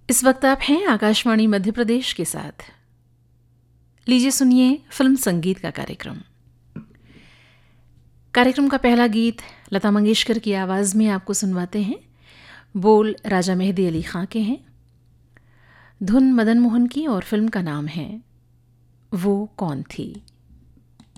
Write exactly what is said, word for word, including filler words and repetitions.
इस वक्त आप हैं आकाशवाणी मध्य प्रदेश के साथ। लीजिए सुनिए फिल्म संगीत का कार्यक्रम। कार्यक्रम का पहला गीत लता मंगेशकर की आवाज़ में आपको सुनवाते हैं। बोल राजा मेहदी अली खां के हैं, धुन मदन मोहन की और फिल्म का नाम है वो कौन थी।